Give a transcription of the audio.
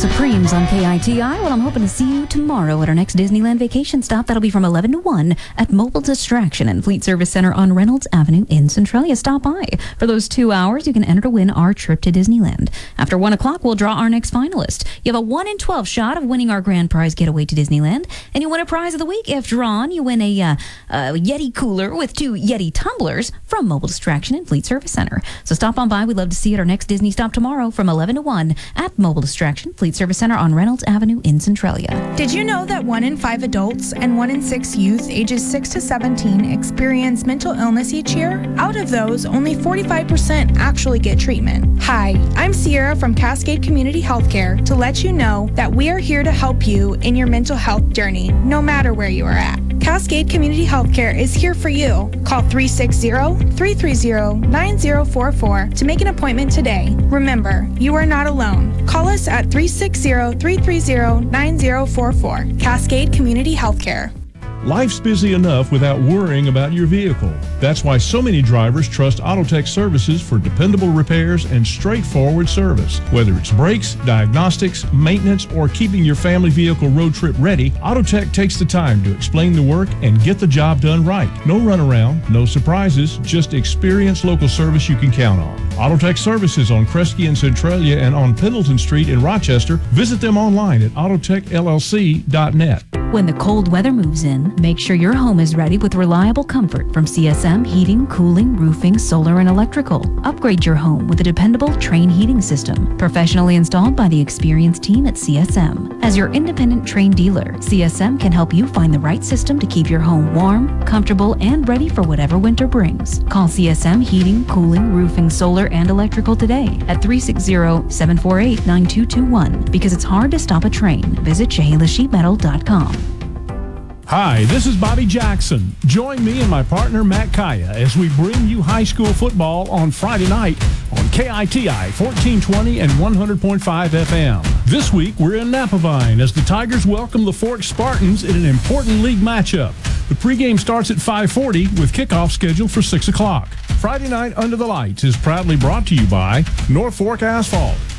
Supremes on KITI. Well, I'm hoping to see you tomorrow at our next Disneyland vacation stop. That'll be from 11 to 1 at Mobile Distraction and Fleet Service Center on Reynolds Avenue in Centralia. Stop by. For those 2 hours, you can enter to win our trip to Disneyland. After 1 o'clock, we'll draw our next finalist. You have a 1 in 12 shot of winning our grand prize getaway to Disneyland, and you win a prize of the week. If drawn, you win a Yeti cooler with 2 Yeti tumblers from Mobile Distraction and Fleet Service Center. So stop on by. We'd love to see you at our next Disney stop tomorrow from 11 to 1 at Mobile Distraction, Fleet Service Center on Reynolds Avenue in Centralia. Did you know that 1 in 5 adults and 1 in 6 youth ages 6 to 17 experience mental illness each year? Out of those, only 45% actually get treatment. Hi, I'm Sierra from Cascade Community Healthcare to let you know that we are here to help you in your mental health journey, no matter where you are at. Cascade Community Healthcare is here for you. Call 360-330-9044 to make an appointment today. Remember, you are not alone. Call us at 360-330-9044. Cascade Community Healthcare. Life's busy enough without worrying about your vehicle. That's why so many drivers trust Autotech Services for dependable repairs and straightforward service. Whether it's brakes, diagnostics, maintenance, or keeping your family vehicle road trip ready, Autotech takes the time to explain the work and get the job done right. No runaround, no surprises, just experienced local service you can count on. Autotech Services on Kresge in Centralia and on Pendleton Street in Rochester. Visit them online at autotechllc.net. When the cold weather moves in, make sure your home is ready with reliable comfort from CSM Heating, Cooling, Roofing, Solar, and Electrical. Upgrade your home with a dependable Trane heating system, professionally installed by the experienced team at CSM. As your independent Trane dealer, CSM can help you find the right system to keep your home warm, comfortable, and ready for whatever winter brings. Call CSM Heating, Cooling, Roofing, Solar, and Electrical today at 360-748-9221 because it's hard to stop a Trane. Visit ChehalasSheetMetal.com. Hi, this is Bobby Jackson. Join me and my partner Matt Kaya as we bring you high school football on Friday night on KITI 1420 and 100.5 FM. This week we're in Napavine as the Tigers welcome the Forks Spartans in an important league matchup. The pregame starts at 5:40 with kickoff scheduled for 6 o'clock. Friday night Under the Lights is proudly brought to you by North Fork Asphalt,